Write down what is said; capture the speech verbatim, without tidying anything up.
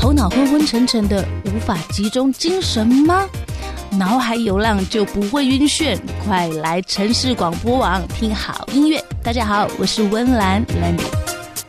头脑昏昏沉沉的，无法集中精神吗？脑海游浪就不会晕眩，快来城市广播网听好音乐。大家好，我是温岚 Landy。